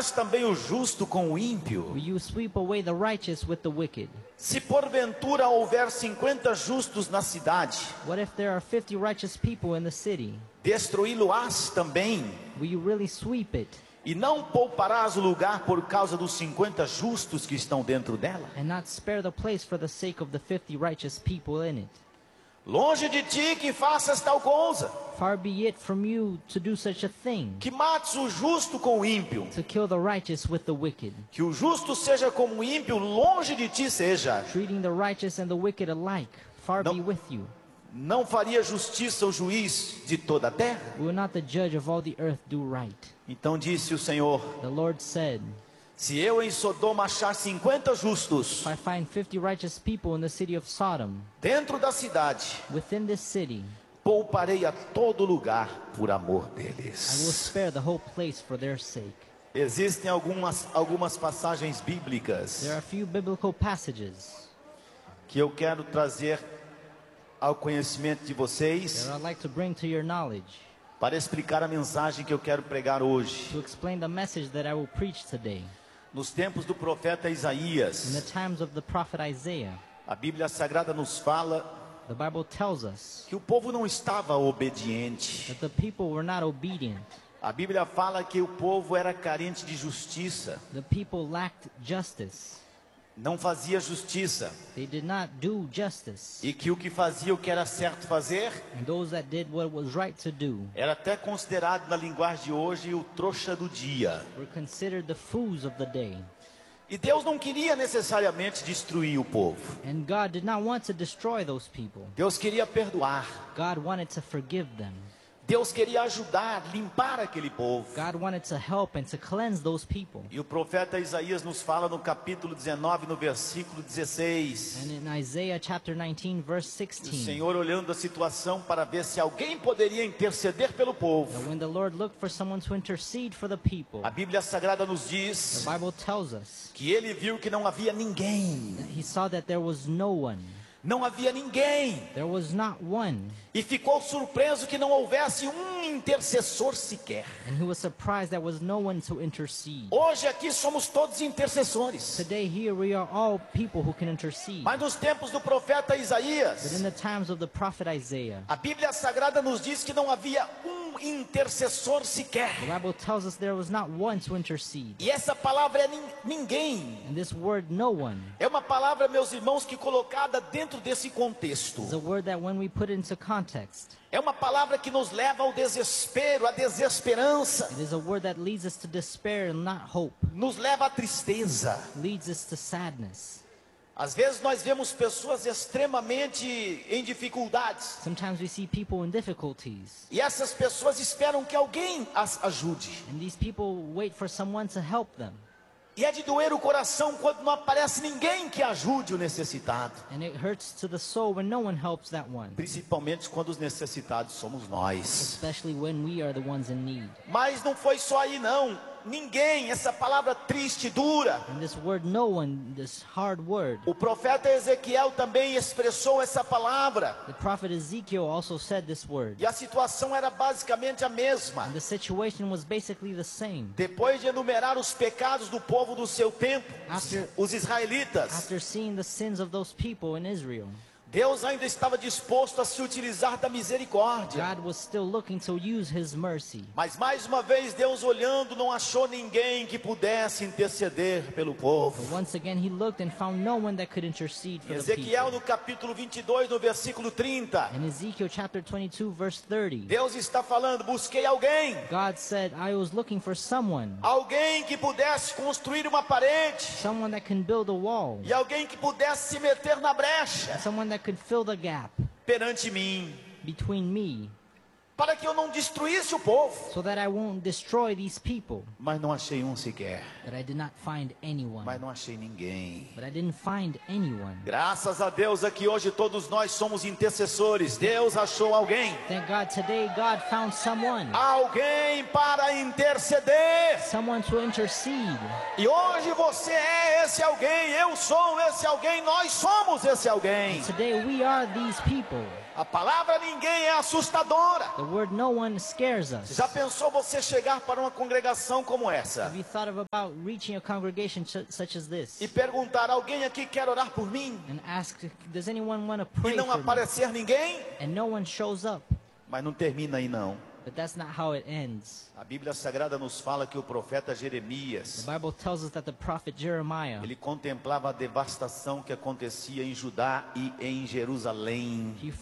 expulsarás também o justo com o ímpio? Will you sweep away the righteous with the wicked? Se porventura houver 50 justos na cidade, What if there are 50 righteous people in the city? destruí-lo-ás também? Will you really sweep it? E não pouparás o lugar por causa dos 50 justos que estão dentro dela? And not spare the place for the sake of the 50 righteous people in it? Longe de ti que faças tal coisa, Far be it from you to do such a thing, que mates o justo com o ímpio. to kill the righteous with the wicked, Que o justo seja como o ímpio, longe de ti seja. treating the righteous and the wicked alike. Far No. be with you. Não faria justiça o juiz de toda a terra? Will not the judge of all the earth do right? Então disse o Senhor: The Lord said, se eu em Sodoma achar 50 justos if I find 50 righteous people in the city of Sodom, dentro da cidade, within this city, pouparei a todo lugar por amor I will deles. spare the whole place for their sake. Existem algumas passagens bíblicas There are a few biblical passages que eu quero trazer ao conhecimento de vocês that I'd like to bring to your knowledge para explicar a mensagem que eu quero pregar hoje. to explain the message that I will preach today. Nos tempos do profeta In the Isaías, times of the prophet Isaiah, a Bíblia Sagrada nos fala the Bible tells us que o povo não estava obediente. that the people were not obedient. A Bíblia fala que o povo era carente de justiça, The people lacked justice. não fazia justiça, They did not do justice. e que o que fazia o que era certo fazer And those that did what was right to do era até considerado na linguagem de hoje o trouxa do dia. were considered the fools of the day. E Deus não queria necessariamente destruir o povo. And God did not want to destroy those people. Deus queria perdoar. God wanted to forgive them. Deus queria ajudar, limpar aquele povo. God wanted to help and to cleanse those people. E o profeta Isaías nos fala no capítulo 19, no versículo 16. And in Isaiah chapter 19 verse O 16, Senhor olhando a situação para ver se alguém poderia interceder pelo that povo. when the Lord looked for someone to intercede for the people, A Bíblia Sagrada nos the diz Bible tells us que ele viu que não havia ninguém. that he saw that there was no one. Não havia ninguém. There was not one. E ficou surpreso que não houvesse um intercessor sequer. And he was surprised there was no one to intercede. Hoje aqui somos todos intercessores. Today here we are all people who can intercede. Mas nos tempos do profeta But in Isaías, the times of the prophet Isaiah, a Bíblia Sagrada nos diz que não havia um intercessor sequer. the Bible tells us there was not one to intercede. E essa palavra é ninguém. And this word no one É uma palavra, meus irmãos, que colocada dentro desse contexto. is a word that when we put it into context, É uma palavra que nos leva ao desespero, à desesperança. it is a word that leads us to despair and not hope, Nos leva à tristeza. leads us to sadness. Às vezes nós vemos pessoas extremamente em dificuldades. Sometimes we see people in difficulties, E essas pessoas esperam que alguém as ajude. and these people wait for someone to help them. E é de doer o coração quando não aparece ninguém que ajude o necessitado. And it hurts to the soul when no one helps that one, Principalmente quando os necessitados somos nós. especially when we are the ones in need. Mas não foi só aí não. Ninguém, essa palavra triste, dura. And this word no one, this hard word, O profeta Ezequiel também expressou essa palavra. the prophet Ezekiel also said this word. E a situação era basicamente a mesma. And the situation was basically the same. Depois de enumerar os pecados do povo do seu tempo, os israelitas, After seeing the sins of those people in Israel, Deus ainda estava disposto a se utilizar da misericórdia. God was still looking to use his mercy. Mas mais uma vez Deus olhando não achou ninguém que pudesse interceder pelo povo. But once again he looked and found no one that could intercede for the Ezequiel people. no capítulo 22, no versículo 30. In Ezekiel chapter 22 verse 30, Deus está falando, busquei alguém. God said, I was looking for someone, Alguém que pudesse construir uma parede. someone that can build a wall, E alguém que pudesse se meter na brecha someone that could fill the gap perante mim. between me, Para que eu não destruísse o povo. so that I won't destroy these people. Mas não achei um sequer. But I did not find anyone. Mas não achei ninguém. But I didn't find anyone. Graças a Deus aqui hoje todos nós somos intercessores. Deus achou alguém. Thank God today God found someone. Alguém para interceder. Someone to intercede. E hoje você é esse alguém. Eu sou esse alguém. Nós somos esse alguém. Today we are these people. A palavra ninguém é assustadora. The word no one scares us. Já pensou você chegar para uma congregação como essa Have you thought about reaching a congregation such as this e perguntar: alguém aqui quer orar por mim? and ask, does anyone want to E pray não for me? aparecer ninguém? And no one shows up. Mas não termina aí não. But that's not how it ends. A Bíblia Sagrada nos fala que o profeta Jeremias, The Bible tells us that the prophet Jeremiah, ele contemplava a devastação que acontecia em Judá e em Jerusalém. he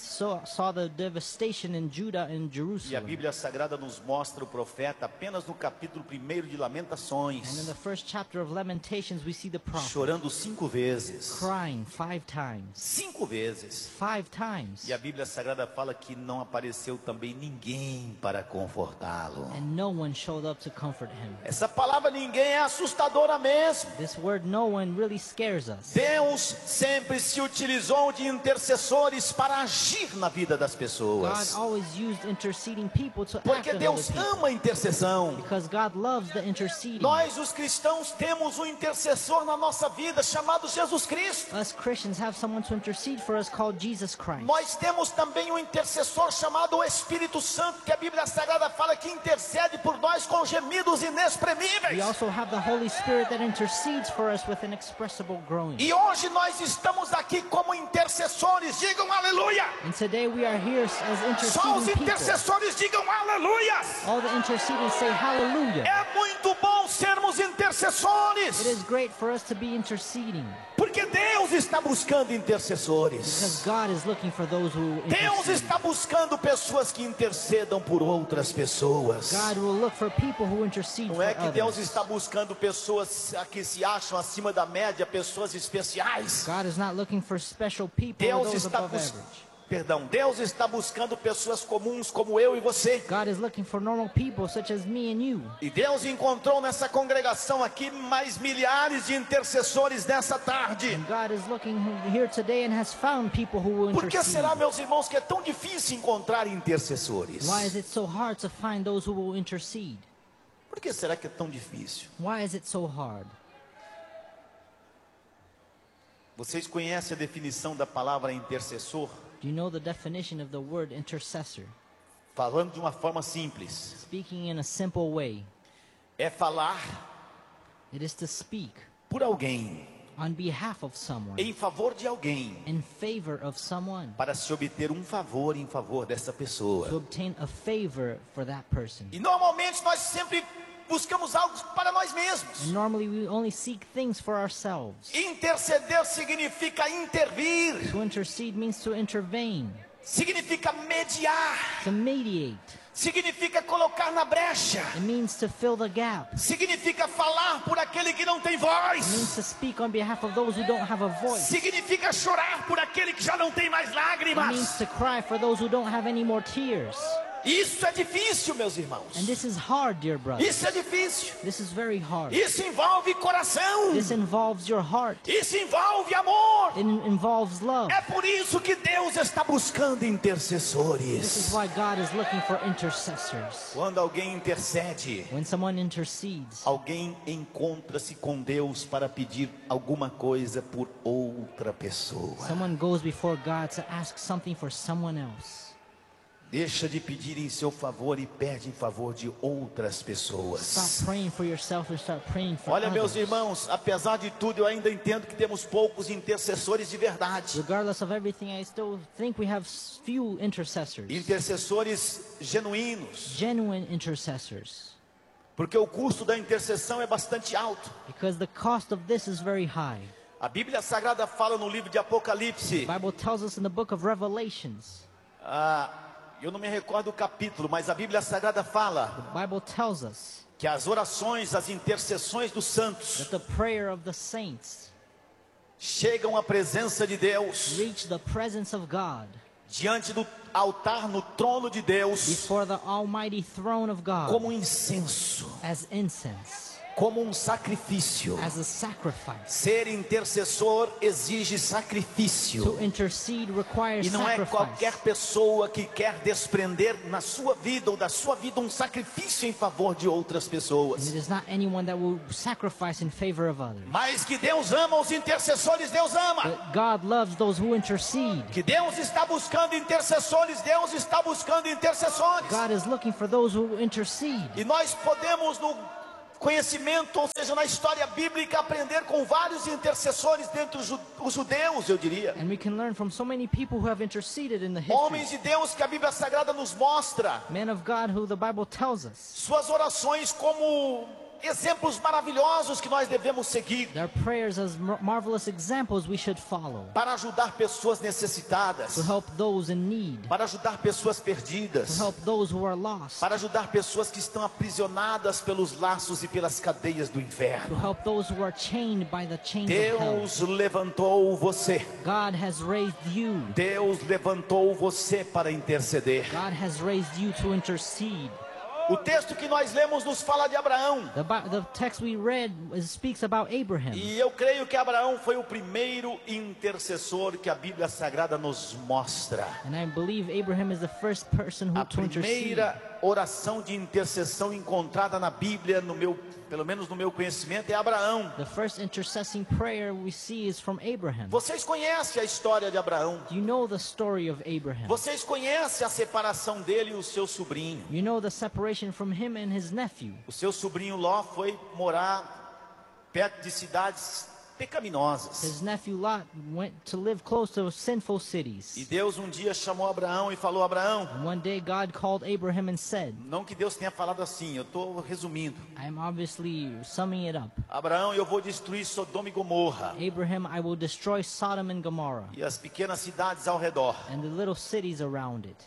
saw the devastation in Judah and E a Jerusalem. Bíblia Sagrada nos mostra o profeta apenas no capítulo 1 de And in Lamentações, the first chapter of Lamentations, we see the prophet chorando 5 vezes. crying 5 times. 5 vezes. 5 times. E a Bíblia Sagrada fala que não apareceu também ninguém para confortá-lo. And no one showed up to comfort him. Essa palavra ninguém é assustadora mesmo. This word no one really scares us. Deus sempre se utilizou de intercessores para agir na vida das God pessoas. always used interceding people to act Porque on other Deus people. ama a intercessão. Because God loves the interceding. Nós, os cristãos, temos um intercessor na nossa vida chamado Jesus Cristo. Us Christians have someone to intercede for us called Jesus Christ. Nós temos também um intercessor chamado o Espírito Santo, que a Bíblia Sagrada fala que intercede por nós com gemidos We inexprimíveis. also have the Holy Spirit that intercedes for us with inexpressible groaning. E hoje nós estamos aqui como intercessores, digam aleluia. And today we are here as Só os interceding people. intercessores digam aleluias. All the interceders say hallelujah. É muito bom sermos It intercessores, is great for us to be interceding. porque Deus está buscando intercessores. Because God is looking for those who Deus intercede. está buscando pessoas que intercedam por outras pessoas. God will look for people who intercede Não for é que Deus others. está buscando pessoas que se acham acima da média, pessoas especiais. God is not looking for special people or Deus those está above average. Deus está buscando pessoas comuns como eu e você. God is looking for normal people such as me and you. E Deus encontrou nessa congregação aqui mais milhares de intercessores nessa tarde. And God is looking here today and has found people who will Por que será, intercede. meus irmãos, que é tão difícil encontrar intercessores? Why is it so hard to find those who will intercede? Por que será que é tão difícil? Why is it so hard? Vocês conhecem a definição da palavra intercessor? Do you know the definition of the word intercessor? Falando de uma forma simples, Speaking in a simple way, é falar it is to speak por alguém, on behalf of someone, em favor de alguém, in favor of someone, para se obter um favor em favor dessa to pessoa. obtain a favor for that person. E normalmente nós sempre buscamos algo para nós mesmos. And normally we only seek things for ourselves. Interceder significa intervir, To intercede means to intervene, significa mediar, to mediate. significa colocar na brecha, It means to fill the gap. significa falar por aquele que não tem It means voz, to speak on behalf of those who don't have a voice. significa chorar por aquele que já não tem mais It means lágrimas. to cry for those who don't have any more tears. Isso é difícil, meus irmãos. And this is hard, dear brother. Isso é difícil. This is very hard. Isso envolve coração. This involves your heart. Isso envolve amor. It involves love. É por isso que Deus está buscando This is intercessores. why God is looking for intercessors. Quando alguém intercede, When someone intercedes, alguém encontra-se com Deus para pedir alguma coisa por outra pessoa. someone goes before God to ask something for someone else. Deixa de pedir em seu favor e pede em favor de outras pessoas. Stop praying for yourself and start praying for Olha, meus others. irmãos, apesar de tudo, eu ainda entendo que temos poucos intercessores de verdade. Regardless of everything, I still think we have few intercessors. Intercessores genuínos. Genuine intercessors. Porque o custo da intercessão é bastante alto. Because the cost of this is very high. A Bíblia Sagrada fala no livro de Apocalipse. The Bible tells us in the book of Revelations. Eu não me recordo o capítulo, mas a Bíblia Sagrada fala The Bible tells us que as orações, as intercessões dos santos that the prayer of the saints chegam à presença de Deus, reach the presence of God diante do altar, no trono de Deus, before the almighty throne of God como incenso. as incense. como um sacrifício. as a sacrifice. Ser intercessor exige sacrifício. To intercede requires E não é qualquer sacrifice. pessoa que quer desprender na sua vida ou da sua vida um sacrifício em favor de outras And pessoas. it is not anyone that will sacrifice in favor of others. Mas que Deus ama os intercessores, Deus ama. But God loves those who intercede. Que Deus está buscando intercessores, Deus está buscando intercessores. God is looking for those who intercede. E nós podemos no conhecimento, ou seja, na história bíblica, aprender com vários intercessores dentre os judeus, eu diria. And we can learn from so many people who have interceded in the Homens history. de Deus que a Bíblia Sagrada nos mostra. Men of God who the Bible tells us. Suas orações como exemplos maravilhosos que nós devemos seguir. Their prayers as marvelous examples we should follow. Para ajudar pessoas necessitadas. To help those in need. Para ajudar pessoas perdidas. To help those who are lost. Para ajudar pessoas que estão aprisionadas pelos laços e pelas cadeias do To inferno. help those who are chained by the chains of hell. Deus levantou você. God has raised you. Deus levantou você para interceder. God has raised you to intercede. O texto que nós lemos nos fala de Abraão. The text we read speaks about Abraham. E eu creio que Abraão foi o primeiro intercessor que a Bíblia Sagrada nos mostra. And I believe Abraham is the first person A who to intercede. primeira oração de intercessão encontrada na Bíblia, pelo menos no meu conhecimento, é Abraão. The first intercessing prayer we see is from Abraham. Vocês conhecem a história de Abraão? You know the story of Abraham. Vocês conhecem a separação dele e o seu sobrinho? You know the separation from him and his nephew. O seu sobrinho Ló foi morar perto de cidades pecaminosas. His nephew Lot went to live close to sinful E cities. Deus um dia chamou Abraão e falou: Abraão, And one day God called Abraham and said, não que Deus tenha falado assim, eu estou resumindo. I am obviously summing it up. Abraão, eu vou destruir Sodoma e Gomorra Abraham, I will destroy Sodom and Gomorrah e as pequenas cidades ao redor. and the little cities around it.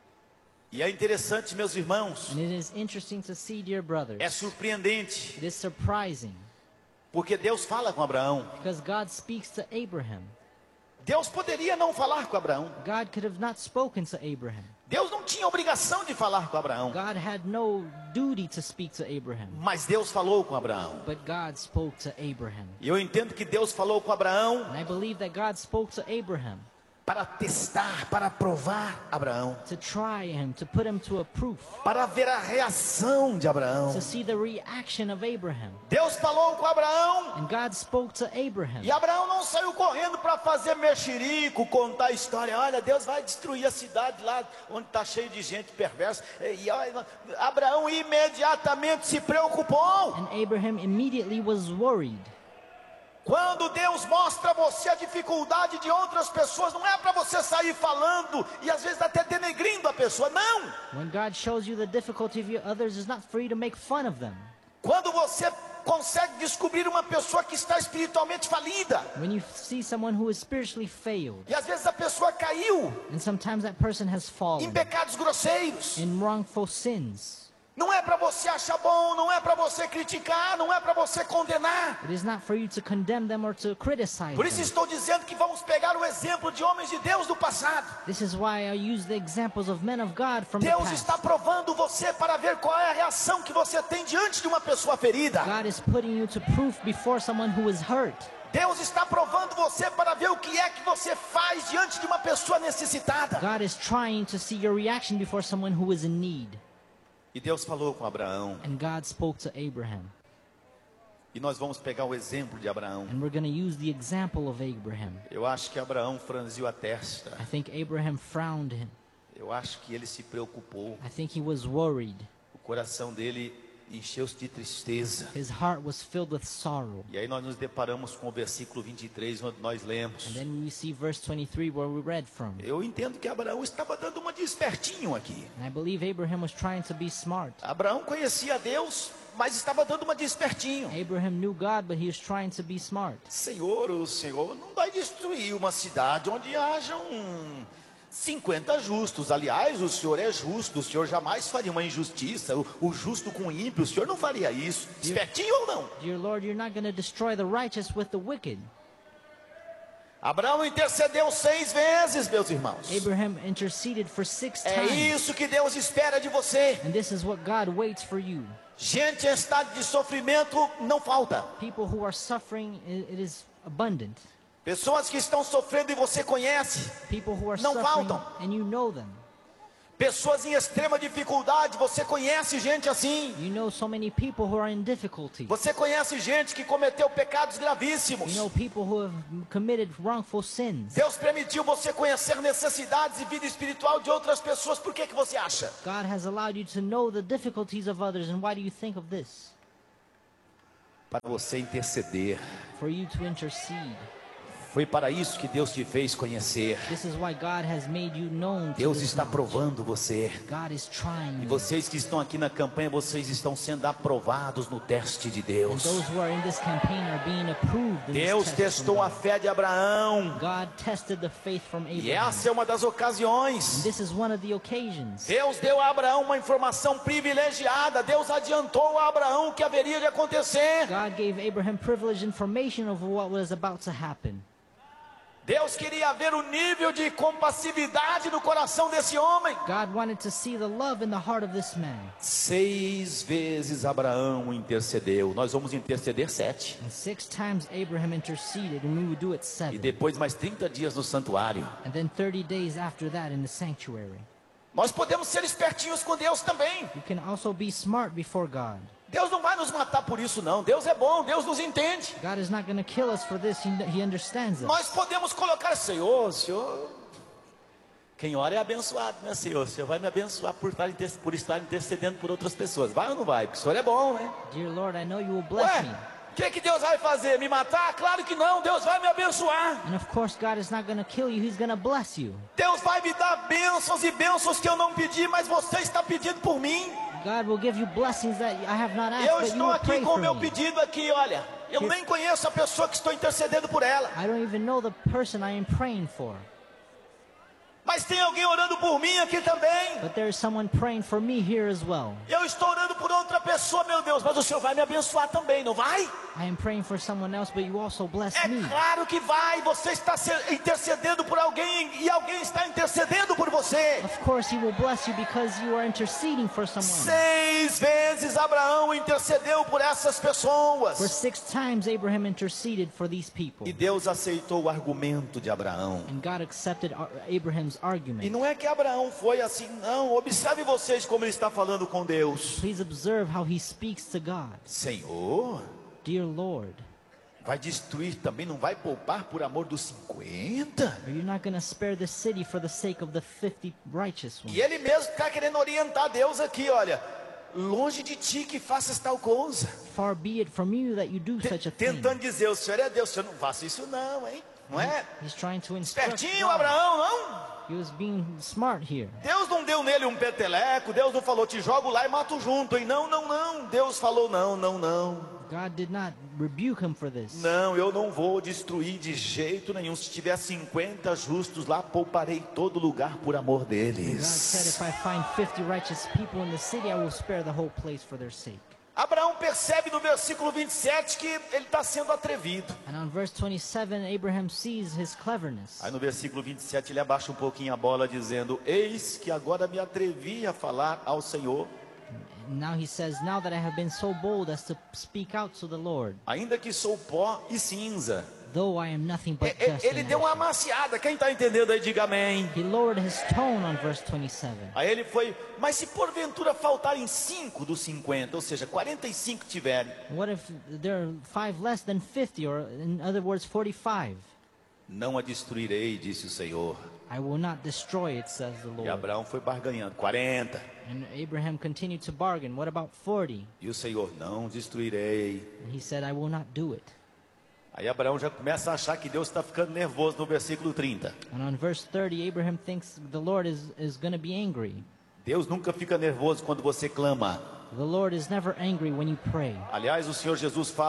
E é interessante, meus irmãos, And it is interesting to see, dear brothers, é surpreendente, it is surprising porque Deus fala com Abraão. because God speaks to Abraham. Deus poderia não falar com Abraão. God could have not spoken to Abraham. Deus não tinha obrigação de falar com Abraão. God had no duty to speak to Abraham. Mas Deus falou com Abraão. But God spoke to Abraham. E eu entendo que Deus falou com Abraão And I believe that God spoke to Abraham para testar, para provar Abraão, to try him, to put him to a proof, para ver a reação de Abraão. to see the reaction of Abraham. Deus falou com Abraão And God spoke to Abraham. e Abraão não saiu correndo para fazer mexerico, contar a história. Olha, Deus vai destruir a cidade lá onde está cheio de gente perversa. E olha, Abraão imediatamente se preocupou. And Abraham immediately was worried. Quando Deus mostra a você a dificuldade de outras pessoas, não é para você sair falando e às vezes até denegrindo a pessoa, não. When God shows you the difficulty of others, it's not for you to make fun of them. Quando você consegue descobrir uma pessoa que está espiritualmente falida, When you see someone who is spiritually failed, e às vezes a pessoa caiu and sometimes that person has em fallen pecados grosseiros, in wrongful sins, não é para você achar bom, não é para você criticar, não é para você condenar. it is not for you to condemn them or to criticize Por isso them. estou dizendo que vamos pegar o exemplo de homens de Deus do passado. This is why I use the examples of men of God from the Deus past. está provando você para ver qual é a reação que você tem diante de uma pessoa ferida. God is putting you to proof before someone who is hurt. Deus está provando você para ver o que é que você faz diante de uma pessoa necessitada. God is trying to see your reaction before someone who is in need. E Deus falou com Abraão. And God spoke to Abraham. E nós vamos pegar o exemplo de Abraão. And we're going to use the example of Abraham. Eu acho que Abraão franziu a testa. I think Abraham frowned. Eu acho que ele se preocupou. I think he was worried. O coração dele encheu-se de tristeza. His heart was filled with sorrow. E aí nós nos deparamos com o versículo 23, onde nós lemos. And then we see verse 23 where we read from. Eu entendo que Abraão estava dando uma de espertinho aqui. And I believe Abraham was trying to be smart. Abraão conhecia Deus, mas estava dando uma de espertinho. Abraham knew God, but he was trying to be smart. Senhor, o Senhor não vai destruir uma cidade onde hajam 50 justos. Aliás, o Senhor é justo, o Senhor jamais faria uma injustiça. O justo com o ímpio, o Senhor não faria isso. Espertinho ou não? Dear Lord, you're not going to destroy the righteous with the wicked. Abraão intercedeu 6 vezes, meus irmãos. Abraham interceded for 6 É times. isso que Deus espera de você. And this is what God waits for you. Gente em estado de sofrimento não falta. People who are suffering, it is abundant. Pessoas que estão sofrendo e você conhece. People who are Não suffering faltam. and you know them. Pessoas em extrema dificuldade, você conhece gente assim. You know so many people who are in difficulty. Você conhece gente que cometeu pecados gravíssimos. You know people who have committed wrongful sins. Deus permitiu você conhecer necessidades e vida espiritual de outras pessoas. Por que você acha? God has allowed you to know the difficulties of others, and why do you think of this? Para você interceder. For you to intercede. Foi para isso que Deus te fez conhecer. This is why God has made you known to Deus this está knowledge. provando você. God is trying E you. vocês que estão aqui na campanha, vocês estão sendo aprovados no teste de And Deus. those who are in this campaign are being approved in Deus this test from testou a God. fé de Abraão. God tested the faith from E Abraham. essa é uma das ocasiões. And this is one of the occasions. Deus deu a Abraão uma informação privilegiada. Deus adiantou a Abraão o que haveria de acontecer. God gave Abraham privileged information of what was about to happen. Deus queria ver o nível de compassividade no coração desse homem. God wanted to see the love in the heart of this man. 6 vezes Abraão intercedeu. Nós vamos interceder 7. And 6 times Abraham interceded, and we would do it E 7. depois mais 30 dias no santuário. And then 30 days after that in the sanctuary. Nós podemos ser espertinhos com Deus também. You can also be smart before God. Deus não vai nos matar por isso não. Deus é bom, Deus nos entende. God is not going to kill us for this. He understands us. Nós podemos colocar, Senhor, quem ora é abençoado, né, Senhor? O Senhor vai me abençoar por estar intercedendo por outras pessoas. Vai ou não vai? Porque o Senhor é bom, né? Dear Lord, I know you will bless me. Ué, o que Deus vai fazer? Me matar? Claro que não, Deus vai me abençoar. And of course, God is not going to kill you. He's going to bless you. Deus vai me dar bênçãos e bênçãos que eu não pedi, mas você está pedindo por mim. God will give you blessings that I have not asked, Eu but you estou will aqui pray com o for meu me. pedido aqui, olha. Eu nem conheço a pessoa que estou intercedendo por ela. I don't even know the person I am praying for. Mas tem alguém orando por mim aqui também. But there is someone praying for me here as well. Eu estou orando por outra pessoa, meu Deus, mas o Senhor vai me abençoar também, não vai? I am praying for someone else, but you also bless É me. claro que vai. Você está intercedendo por alguém e alguém está intercedendo por você. Of course, He will bless you because you are interceding for someone. 6 vezes Abraão intercedeu por essas For pessoas. 6 times, Abraham interceded for these people. E Deus aceitou o argumento de Abraão. And God accepted Abraham's E argument. não é que Abraão foi assim, não. Observe vocês como ele está falando com Deus. Please observe how he speaks to God. Senhor, Dear Lord, vai destruir também, não vai poupar por amor dos 50? are you not going to spare the city for the sake of the 50 righteous ones? E ele mesmo está querendo orientar Deus aqui, olha. Longe de ti que faças tal coisa. Far be it from you that you do such a thing. Tentando dizer, o Senhor é Deus, o Senhor não faça isso não, hein? Não é? He's trying to instruct Espertinho God. Abraão, não? He was being smart here. Deus não deu nele um peteleco, Deus não falou, te jogo lá e mato junto, hein? Não, não, não. Deus falou, não, não, não. God did not rebuke him for this. Não, eu não vou destruir de jeito nenhum. Se tiver 50 justos lá, pouparei todo lugar por amor God said, deles. if I find 50 righteous people in the city, I will spare the whole place for their sake. Abraão percebe no versículo 27 que ele está sendo atrevido. And on verse 27, Abraham sees his cleverness. Aí no versículo 27 ele abaixa um pouquinho a bola dizendo, eis que agora me atrevi a falar ao Senhor. And now he says, now that I have been so bold as to speak out to the Lord, Ainda que sou pó e cinza. though I am nothing but dust Ele and deu uma ashes. amaciada. Quem está entendendo aí, diga amém. He lowered his tone on verse 27. Aí ele foi, mas se porventura faltarem 5 dos 50, ou seja, 45 tiverem, What if there are 5 less than 50, or in other words, 45? não a destruirei, disse o Senhor. I will not destroy it, says the E Lord. Abraão foi barganhando, 40. And Abraham continued to bargain. What about 40? E o Senhor, não destruirei. And he said, I will not do it. Aí Abraão já começa a achar que Deus está ficando nervoso no versículo 30. And on verse 30, Abraham thinks the Lord is going to be angry. Deus nunca fica nervoso quando você clama. The Lord is never angry when you pray. Aliás, o Senhor Jesus fala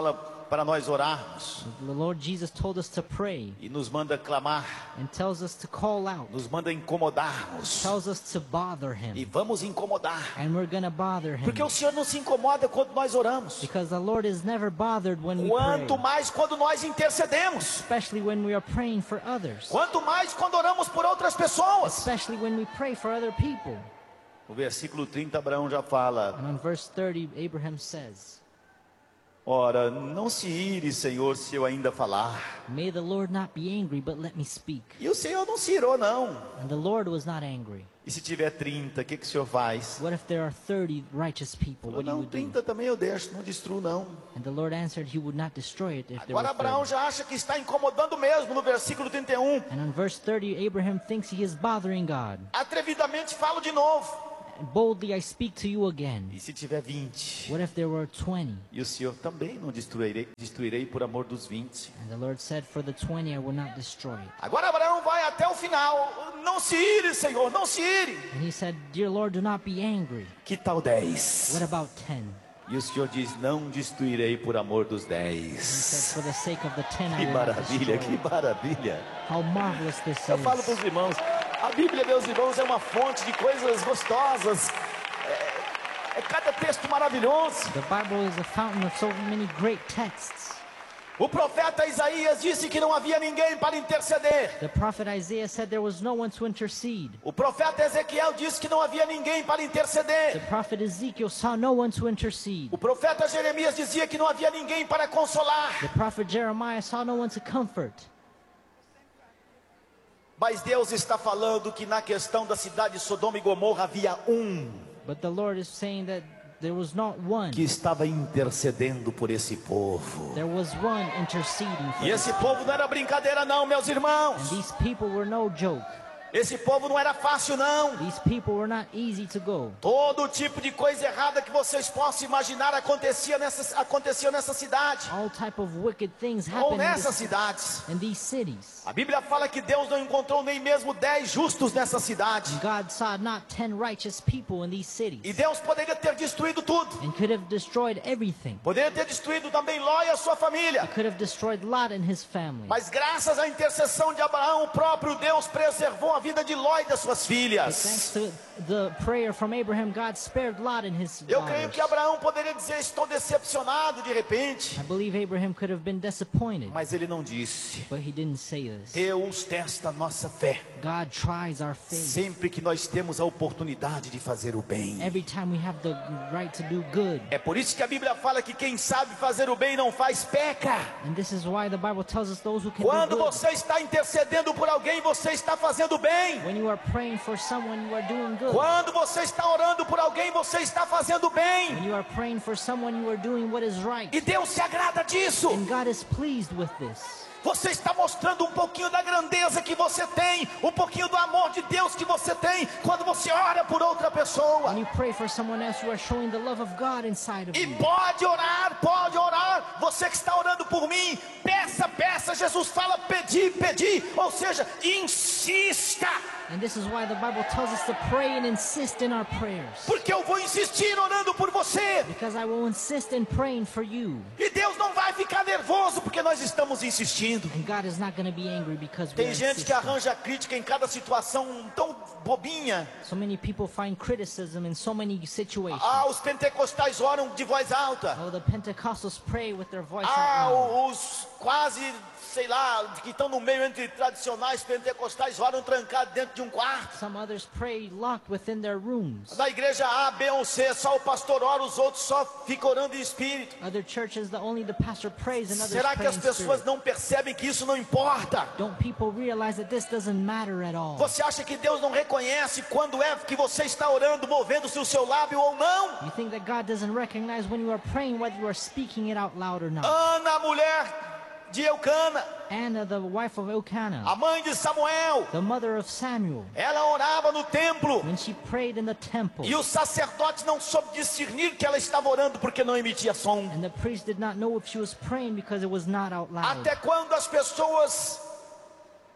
para nós orarmos. The Lord Jesus told us to pray E nos manda clamar, and tells us to call out, nos manda incomodarmos. tells us to bother E him. vamos incomodar. And we're gonna bother him. Porque o Senhor não se incomoda quando nós oramos. Because the Lord is never bothered when we Quanto pray. mais quando nós intercedemos. Especially when we are praying for others. Quanto mais quando oramos por outras pessoas. Especially when we pray for other people. No versículo 30, Abraão já fala: And on verse 30, Abraham says, ora, não se ire, Senhor, se eu ainda falar. may the Lord not be angry, but let me speak. E o Senhor não se irou, não. And the Lord was not angry. E se tiver 30, o que o Senhor faz? What if there are 30 righteous people? Falou, What do you não, would do? 30 também eu deixo, não destruo, não. And the Lord answered, he would not destroy it if there Agora were Abraão 30. já acha que está incomodando mesmo, no versículo 31. And on verse 30, Abraham thinks he is bothering God. Atrevidamente falo de novo. And boldly I speak to you again. E se tiver 20? What if there were 20? E o Senhor também não destruirei por amor dos 20. And the Lord said, for the 20 I will not destroy it. Agora Abraão vai até o final. Não se ire, Senhor, não se ire. And he said, dear Lord, do not be angry. Que tal 10? What about 10? E o Senhor diz, não destruirei por amor dos He said, 10. for the sake of the 10 I Que will not maravilha, destroy que it. maravilha. How marvelous this Eu falo para is. os irmãos, a Bíblia, meus irmãos, é uma fonte de coisas gostosas. É cada texto maravilhoso. The Bible is a fountain of so many great texts. O profeta Isaías disse que não havia ninguém para interceder. The prophet Isaiah said there was no one to intercede. O profeta Ezequiel disse que não havia ninguém para The interceder. prophet Ezekiel saw no one to intercede. O profeta Jeremias dizia que não havia ninguém para consolar. The prophet Jeremiah saw no one to comfort. Mas Deus está falando que na questão da cidade de Sodoma e Gomorra havia But the Lord is saying that there was not one. que estava intercedendo por esse povo. There was one interceding for E them. esse povo não era brincadeira não, meus And irmãos. these people were no joke. Esse povo não era fácil não. These people were not easy to go. Todo tipo de coisa errada que vocês possam imaginar acontecia nessa cidade. All type of wicked things Ou happened nessas cidades. in these cities. A Bíblia fala que Deus não encontrou nem mesmo 10 justos nessa cidade. God saw not 10 righteous people in these cities. E Deus poderia ter destruído tudo. And could have destroyed everything. Poderia ter destruído também Ló e a sua família. Could have destroyed Lot and his family. Mas graças à intercessão de Abraão, o próprio Deus preservou a vida de Ló e das suas Thanks filhas. to the prayer from Abraham, God spared Lot and his Eu creio que daughters. Abraão poderia dizer, estou decepcionado de repente. I believe Abraham could have been disappointed, Mas ele não disse. but he didn't say this. Deus testa a nossa fé. God tries our faith. Sempre que nós temos a oportunidade de fazer o bem. Every time we have the right to do good. É por isso que a Bíblia fala que quem sabe fazer o bem e não faz, peca. And this is why the Bible tells us those who can Quando do good. você está intercedendo por alguém, você está fazendo bem. When you are praying for someone, you are doing good. Quando você está orando por alguém, você está fazendo bem. When you are praying for someone, you are doing what is right. E Deus se agrada disso. And God is pleased with this. Você está mostrando um pouquinho da grandeza que você tem, um pouquinho do amor de Deus que você tem quando você ora por outra pessoa. When you pray for someone else, you are showing the love of God inside of E you. pode orar, pode orar. Você que está orando por mim, peça, peça. Jesus fala pedir, pedir. Ou seja, insista. And this is why the Bible tells us to pray and insist in our prayers. Porque eu vou insistir orando por você. Because I will insist in praying for you. E Deus não vai ficar nervoso porque nós estamos insistindo. And God is not going to be angry because we Tem are gente que insisting. arranja crítica em cada situação tão bobinha. So many people find criticism in so many situations. Os pentecostais oram de voz alta. Oh, the Pentecostals pray with their voice out loud. Os quase, sei lá, que estão no meio entre tradicionais pentecostais oram trancados dentro de um quarto. Some others pray locked within their rooms. Na igreja A, B ou C, só o pastor ora, os outros só ficam orando em espírito. Other churches, only the pastor prays and others Será que pray as in pessoas spirit. não percebem que isso não importa? Don't people realize that this doesn't matter at all? Você acha que Deus não reconhece quando é que você está orando, movendo-se o seu lábio ou não? You think that God doesn't recognize when you are praying whether you are speaking it out loud or not? Ana, a mulher de Eucana, Anna, the wife of a Elkanah, mãe de Samuel, the mother of Samuel, ela orava no templo. when she prayed in the temple, E o sacerdote não soube discernir que ela estava orando porque não emitia som. and the priest did not know if she was praying because it was not out loud. Até quando as pessoas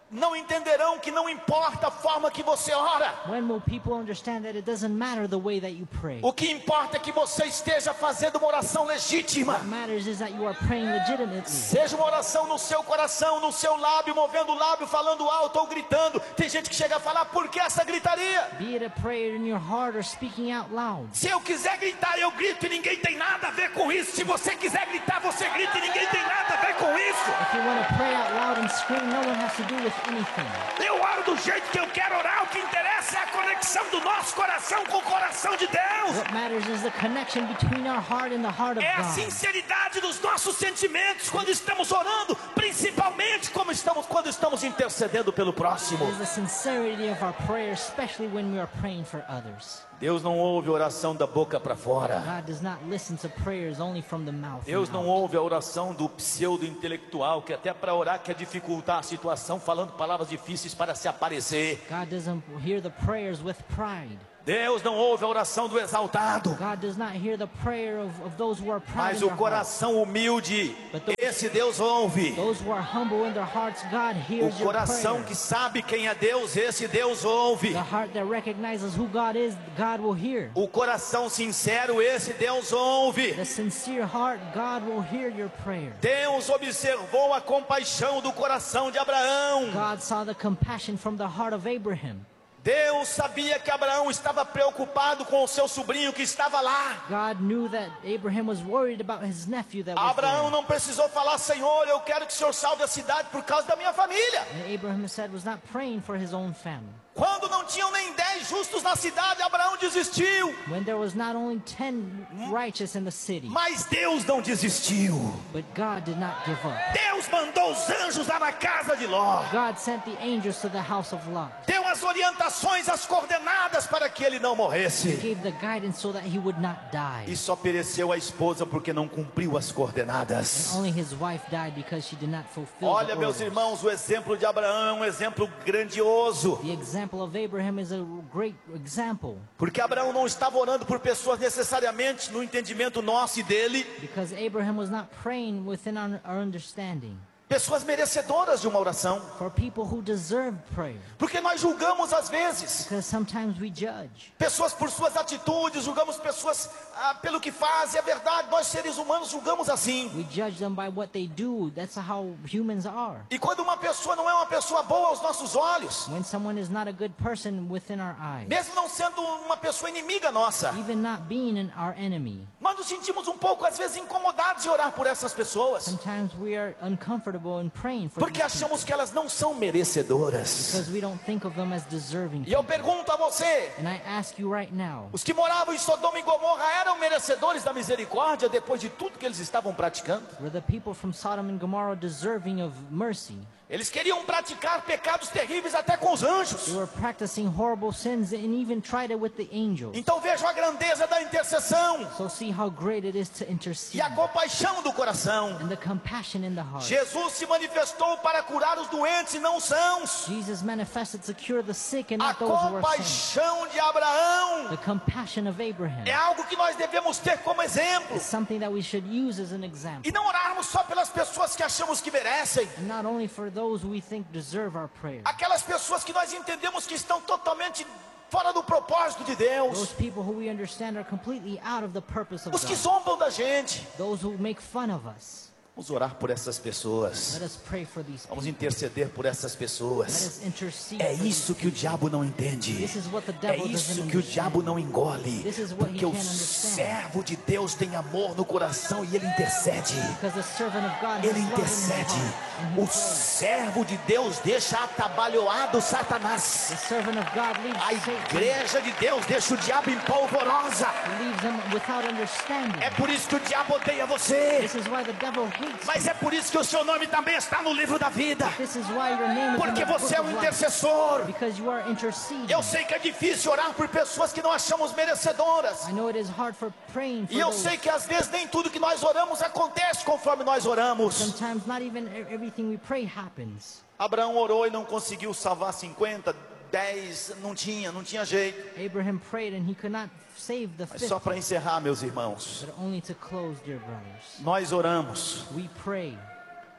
não entenderão que não importa a forma que você ora. When will people understand that it doesn't matter the way that you pray? O que importa é que você esteja fazendo uma oração legítima. What matters is that you are praying legitimately. Seja uma oração no seu coração, no seu lábio, movendo o lábio, falando alto ou gritando. Tem gente que chega a falar, por que essa gritaria? Be it a prayer in your heart or speaking out loud. Se eu quiser gritar, eu grito e ninguém tem nada a ver com isso. Se você quiser gritar, você grita e ninguém tem nada a ver com isso. If you want to pray out loud and scream, no one has to do with anything. Eu oro do jeito que eu quero orar. O que interessa é a conexão do nosso coração com o coração de Deus. What matters is the connection between our heart and the heart of É a God. sinceridade dos nossos sentimentos quando estamos orando, principalmente quando estamos intercedendo pelo próximo. It is the sincerity of our prayer, especially when we are praying for others. Deus não ouve oração da boca para fora. God does not listen to prayers only from the mouth. Deus and não out. ouve a oração do pseudo-intelectual, que até para orar quer dificultar a situação, falando palavras difíceis para se aparecer. God doesn't hear the prayers with pride. Deus não ouve a oração do exaltado. God does not hear the prayer of those who are proud Mas in o their heart. coração humilde, esse Deus ouve. Those who are humble in their hearts, God O hears your coração prayer. que sabe quem é Deus, esse Deus ouve. The heart that recognizes who God is, God will hear. O coração sincero, esse Deus ouve. The sincere heart, God will hear your prayer. Deus observou a compaixão do coração de Abraão. God saw the compassion from the heart of Abraham. Deus sabia que Abraão estava preocupado com o seu sobrinho que estava lá. God knew that Abraham was worried about his nephew that was Abraão there. não precisou falar, Senhor, eu quero que o Senhor salve a cidade por causa da minha família. And Abraham said was not praying for his own family. Quando não tinham nem 10 justos na cidade, Abraão desistiu. When there was not only 10 righteous in the city, Mas Deus não desistiu. but God did not give up. Deus mandou os anjos lá na casa de Ló. God sent the angels to the house of Lot. Deu as orientações, as coordenadas para que ele não morresse. Gave the guidance so that he would not die. E só pereceu a esposa porque não cumpriu as coordenadas. Only his wife died because she did not fulfill Olha, the meus orders. irmãos, o exemplo de Abraão é um exemplo grandioso. The example of Abraham is a great example, Porque Abraão não estava orando por pessoas necessariamente no entendimento nosso e dele. because Abraham was not praying within our understanding Pessoas merecedoras de uma oração. for people who deserve prayer. Porque nós julgamos às vezes. Because sometimes we judge. Pessoas por suas atitudes, julgamos pessoas pelo que fazem. É verdade, nós seres humanos julgamos assim. We judge them by what they do. That's how humans are. E quando uma pessoa não é uma pessoa boa aos nossos olhos, When someone is not a good person within our eyes, mesmo não sendo uma pessoa inimiga nossa, even not being our enemy, nós nos sentimos um pouco às vezes incomodados em orar por essas pessoas. sometimes we are uncomfortable in praying for Porque these people achamos que elas não são merecedoras. because we don't think of them as deserving E eu people. pergunto a você, And I ask you right now, os que moravam em Sodoma e Gomorra eram merecedores da misericórdia depois de tudo que eles estavam praticando? were the people from Sodom and Gomorrah deserving of mercy? Eles queriam praticar pecados terríveis até com os anjos. They were practicing horrible sins and even tried it with the angels. Então vejam a grandeza da intercessão So see how great it is to e intercede a compaixão do coração. and the compassion in the heart. Jesus se manifestou para curar os doentes e não os sãos. Jesus manifested to cure the sick and A not those who are sick. compaixão de Abraão The compassion of Abraham é algo que nós devemos ter como exemplo. is something that we should use as an example. E não orarmos só pelas pessoas que achamos que merecem. And not only for those we think deserve our prayer. Aquelas pessoas que nós entendemos que estão totalmente fora do propósito de Deus. Those people who we understand are completely out of the purpose of Os que God. zombam da gente. Those who make fun of us. Vamos orar por essas pessoas. Let us pray for these Vamos people. interceder por essas Let pessoas. us intercede É for these isso que o diabo não entende. This is what the É devil isso doesn't que o understand. diabo não engole. This is what he Porque o can't understand. servo de Deus tem amor no coração e ele intercede. Because the servant of God has Ele love in his intercede. heart, and he O prays. servo de Deus deixa atabalhoado Satanás. The servant of God leaves A Satan, igreja de Deus deixa o diabo em polvorosa. leaves them without understanding. É por isso que o diabo odeia você. This is why the devil hates Mas you. é por isso que o seu nome também está no livro da vida. This is why your name is in Porque the book você é of um life. intercessor. Because you are interceding. Eu sei que é difícil orar por pessoas que não achamos merecedoras. I know it is hard for praying for E eu those. sei que às vezes nem tudo que nós oramos acontece conforme nós oramos. Sometimes not even everything we pray happens. Abraão orou e não conseguiu salvar 50, 10, não tinha jeito. Abraham prayed and he could not save the Mas 50. só para encerrar, meus irmãos, But only to close, dear brothers. nós oramos We pray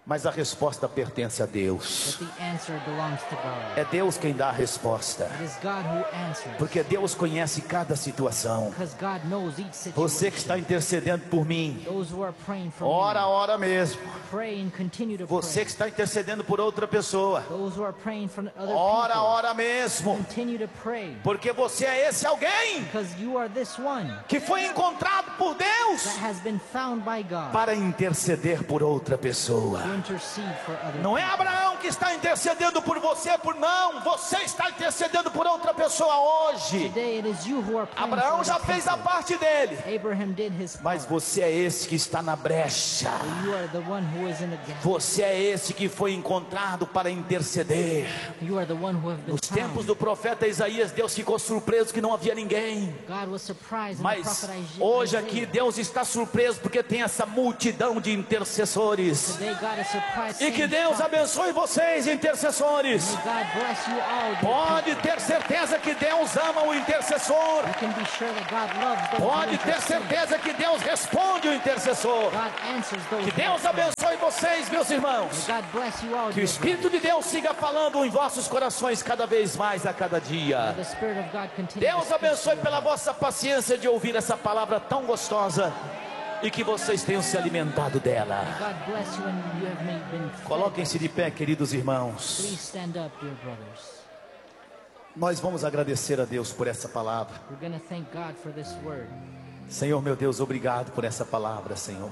Mas a resposta pertence a Deus. But the answer belongs to God. É Deus quem dá a resposta. It is God who answers. Porque Deus conhece cada situação. Because God knows each situation. Você que está intercedendo por mim, Those who are praying for ora, me, ora mesmo. pray and continue to Você pray. que está intercedendo por outra pessoa, Those who are praying for other ora, people, ora mesmo. continue to pray. Porque você é esse alguém Because you are this one que foi encontrado por Deus that has been found by God para interceder por outra pessoa. to intercede for other Não é people. Abraão que está intercedendo por você, não. Você está intercedendo por outra pessoa hoje. Today it is you who are praying Abraão for já other fez a people. parte dele. Abraham did his Mas part. você é esse que está na brecha. You are the one who is in the gap. Você é esse que foi encontrado para interceder. You are the one who have been Nos tempos found. do profeta Isaías, Deus ficou surpreso que não havia ninguém. God was surprised in the Mas prophet hoje Isaiah. aqui Deus está surpreso porque tem essa multidão de intercessores. Today God is surprised. E que saying, Deus "Stop." abençoe vocês, intercessores. May God bless you all. dear Pode people. ter certeza que Deus ama o intercessor. You can be sure that God loves those who Pode ter intercede. certeza que Deus responde o intercessor. God answers those Que who Deus pray. abençoe vocês, meus irmãos. May God bless you all. Que o dear Espírito de Deus siga falando em vossos corações cada vez mais a cada brothers. dia. The Spirit of God continue to Deus speak to abençoe you. pela vossa paciência de ouvir essa palavra tão gostosa e que vocês tenham se alimentado dela. God bless you and you have been fed. Coloquem-se de pé, queridos irmãos. Please stand up, dear brothers. Nós vamos agradecer a Deus por essa palavra. We're going to thank God for this word. Senhor, meu Deus, obrigado por essa palavra, Senhor.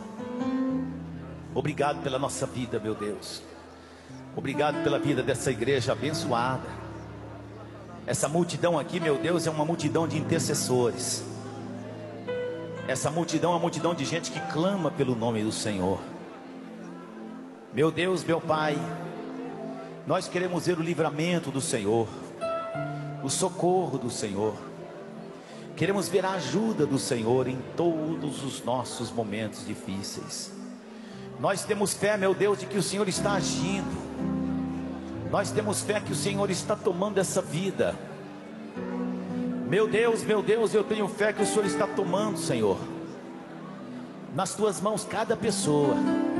Obrigado pela nossa vida, meu Deus. Obrigado pela vida dessa igreja abençoada. Essa multidão aqui, meu Deus, é uma multidão de intercessores. Essa multidão é uma multidão de gente que clama pelo nome do Senhor. Meu Deus, meu Pai, nós queremos ver o livramento do Senhor, o socorro do Senhor. Queremos ver a ajuda do Senhor em todos os nossos momentos difíceis. Nós temos fé, meu Deus, de que o Senhor está agindo. Nós temos fé que o Senhor está tomando essa vida. Meu Deus, eu tenho fé que o Senhor está tomando, Senhor, nas tuas mãos cada pessoa.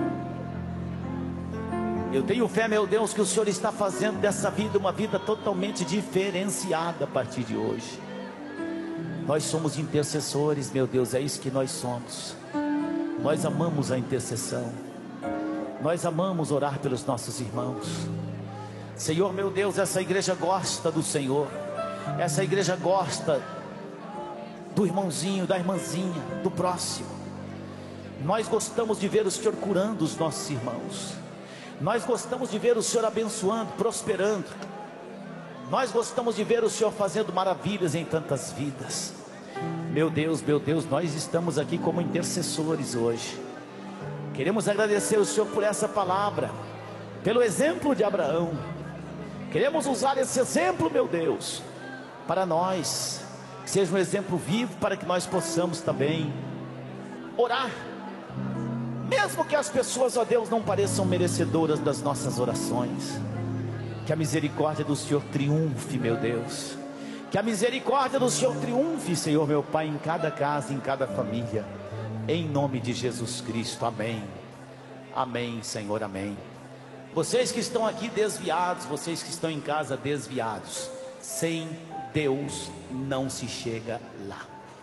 Eu tenho fé, meu Deus, que o Senhor está fazendo dessa vida uma vida totalmente diferenciada a partir de hoje. Nós somos intercessores, meu Deus, é isso que nós somos. Nós amamos a intercessão. Nós amamos orar pelos nossos irmãos. Senhor, meu Deus, essa igreja gosta do Senhor. Essa igreja gosta do irmãozinho, da irmãzinha, do próximo. Nós gostamos de ver o Senhor curando os nossos irmãos. Nós gostamos de ver o Senhor abençoando, prosperando. Nós gostamos de ver o Senhor fazendo maravilhas em tantas vidas. Meu Deus, nós estamos aqui como intercessores hoje. Queremos agradecer o Senhor por essa palavra, pelo exemplo de Abraão. Queremos usar esse exemplo, meu Deus, para nós, que seja um exemplo vivo para que nós possamos também orar. Mesmo que as pessoas, ó Deus, não pareçam merecedoras das nossas orações, que a misericórdia do Senhor triunfe, meu Deus. Que a misericórdia do Senhor triunfe, Senhor, meu Pai, em cada casa, em cada família. Em nome de Jesus Cristo, amém. Amém, Senhor, amém. Vocês que estão aqui desviados, vocês que estão em casa desviados, sem Deus não se chega lá.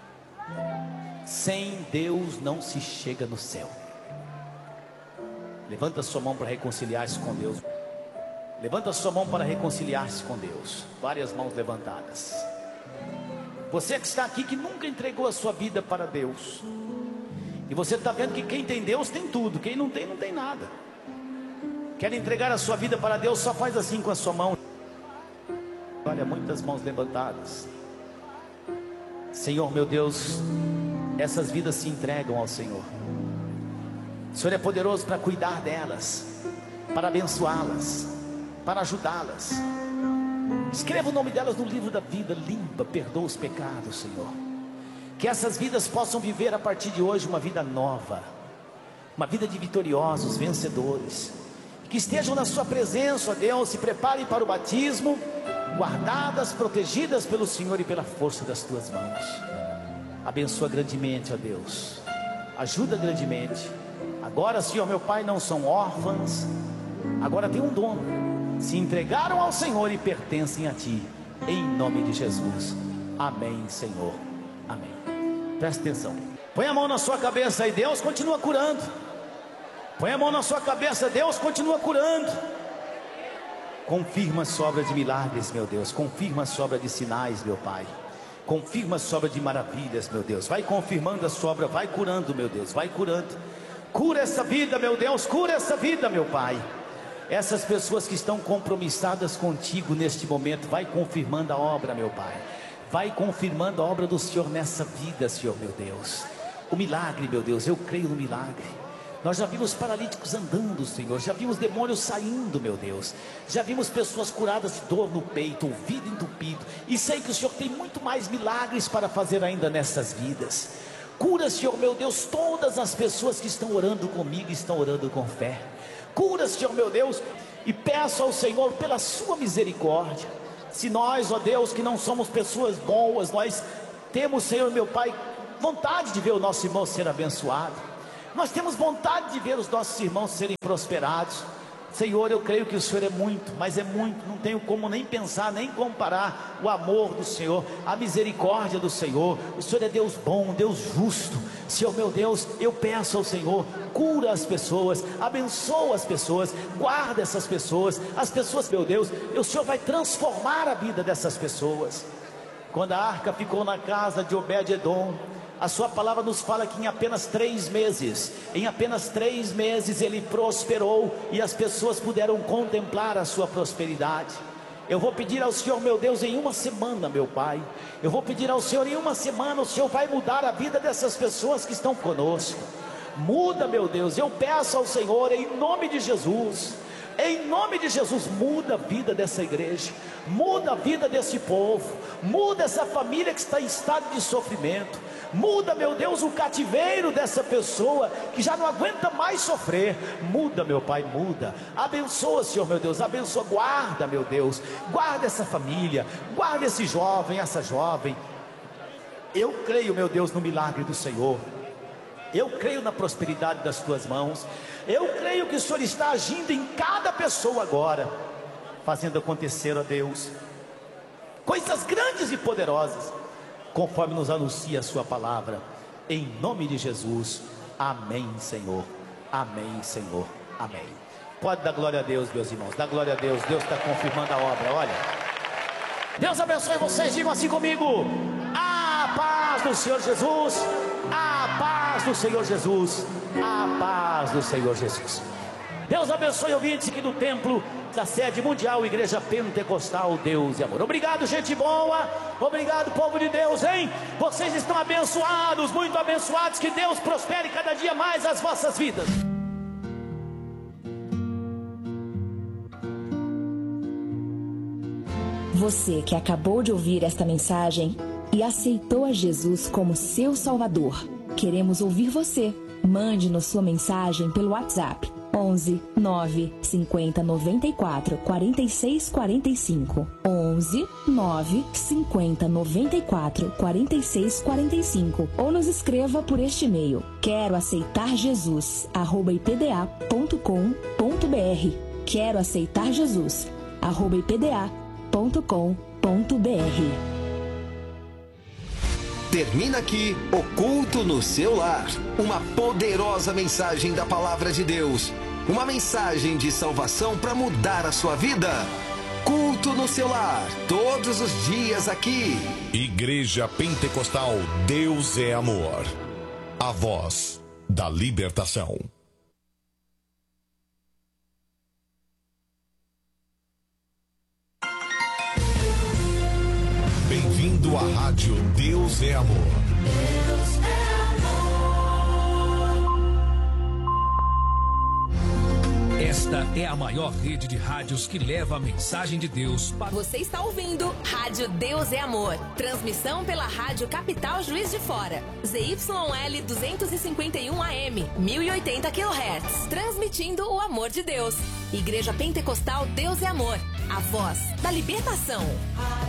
Sem Deus não se chega no céu. Levanta sua mão para reconciliar-se com Deus. Levanta sua mão para reconciliar-se com Deus. Várias mãos levantadas. Você que está aqui, que nunca entregou a sua vida para Deus, e você está vendo que quem tem Deus tem tudo, quem não tem, não tem nada. Quer entregar a sua vida para Deus, só faz assim com a sua mão. Olha, muitas mãos levantadas. Senhor, meu Deus, essas vidas se entregam ao Senhor. O Senhor é poderoso para cuidar delas, para abençoá-las, para ajudá-las. Escreva o nome delas no livro da vida. Limpa, perdoa os pecados, Senhor. Que essas vidas possam viver a partir de hoje uma vida nova, uma vida de vitoriosos, vencedores. Que estejam na sua presença, ó Deus, se preparem para o batismo, guardadas, protegidas pelo Senhor e pela força das tuas mãos. Abençoa grandemente, ó Deus. Ajuda grandemente. Agora, Senhor meu Pai, não são órfãs, agora tem um dono, se entregaram ao Senhor e pertencem a Ti, em nome de Jesus. Amém, Senhor, amém. Presta atenção, põe a mão na sua cabeça e Deus continua curando. Põe a mão na sua cabeça, Deus continua curando. Confirma a sobra de milagres, meu Deus. Confirma a sobra de sinais, meu Pai. Confirma a sobra de maravilhas, meu Deus. Vai confirmando a sobra, vai curando, meu Deus. Vai curando. Cura essa vida, meu Deus. Cura essa vida, meu Pai. Essas pessoas que estão compromissadas contigo neste momento, vai confirmando a obra, meu Pai. Vai confirmando a obra do Senhor nessa vida, Senhor, meu Deus. O milagre, meu Deus, eu creio no milagre. Nós já vimos paralíticos andando, Senhor. Já vimos demônios saindo, meu Deus. Já vimos pessoas curadas de dor no peito, ouvido entupido. E sei que o Senhor tem muito mais milagres para fazer ainda nessas vidas. Cura, Senhor, meu Deus, todas as pessoas que estão orando comigo, estão orando com fé. Cura, Senhor, meu Deus, e peço ao Senhor pela sua misericórdia. Se nós, ó Deus, que não somos pessoas boas, nós temos, Senhor, meu Pai, vontade de ver o nosso irmão ser abençoado. Nós temos vontade de ver os nossos irmãos serem prosperados. Senhor, eu creio que o Senhor é muito, mas é muito, não tenho como nem pensar, nem comparar o amor do Senhor, a misericórdia do Senhor. O Senhor é Deus bom, Deus justo. Senhor meu Deus, eu peço ao Senhor, cura as pessoas, abençoa as pessoas, guarda essas pessoas. As pessoas, meu Deus, o Senhor vai transformar a vida dessas pessoas. Quando a arca ficou na casa de Obed-edom, a sua palavra nos fala que em apenas 3 meses ele prosperou e as pessoas puderam contemplar a sua prosperidade. Eu vou pedir ao Senhor, meu Deus, em uma semana, meu Pai, eu vou pedir ao Senhor, em uma semana o Senhor vai mudar a vida dessas pessoas que estão conosco. Muda, meu Deus, eu peço ao Senhor, em nome de Jesus. Em nome de Jesus, muda a vida dessa igreja, muda a vida desse povo, muda essa família que está em estado de sofrimento, muda, meu Deus, o cativeiro dessa pessoa que já não aguenta mais sofrer. Muda, meu Pai, muda. Abençoa, Senhor, meu Deus, abençoa, guarda, meu Deus, guarda essa família, guarda esse jovem, essa jovem. Eu creio, meu Deus, no milagre do Senhor. Eu creio na prosperidade das tuas mãos. Eu creio que o Senhor está agindo em cada pessoa agora, fazendo acontecer, ó Deus, coisas grandes e poderosas, conforme nos anuncia a sua palavra. Em nome de Jesus, amém, Senhor. Amém, Senhor, amém. Pode dar glória a Deus, meus irmãos, dá glória a Deus. Deus está confirmando a obra, olha. Deus abençoe vocês, digam assim comigo: a paz do Senhor Jesus, a paz do Senhor Jesus, a paz do Senhor Jesus. Deus abençoe ouvintes aqui do templo da sede mundial, Igreja Pentecostal Deus e Amor. Obrigado, gente boa, obrigado, povo de Deus, hein? Vocês estão abençoados, muito abençoados. Que Deus prospere cada dia mais as vossas vidas. Você que acabou de ouvir esta mensagem e aceitou a Jesus como seu Salvador, queremos ouvir você. Mande-nos sua mensagem pelo WhatsApp 11 9 50 94 46 45, 11 9 50 94 46 45, ou nos escreva por este e-mail: quero aceitar Jesus @ipda.com.br. quero aceitar Jesus @ipda.com.br. Termina aqui o Culto no Seu Lar. Uma poderosa mensagem da Palavra de Deus. Uma mensagem de salvação para mudar a sua vida. Culto no Seu Lar, todos os dias aqui. Igreja Pentecostal Deus é Amor. A voz da libertação. Bem-vindo à rádio Deus é Amor. Deus é amor. Esta é a maior rede de rádios que leva a mensagem de Deus para... Você está ouvindo Rádio Deus é Amor. Transmissão pela Rádio Capital Juiz de Fora. ZYL 251 AM, 1080 kHz. Transmitindo o amor de Deus. Igreja Pentecostal Deus é Amor. A voz da libertação.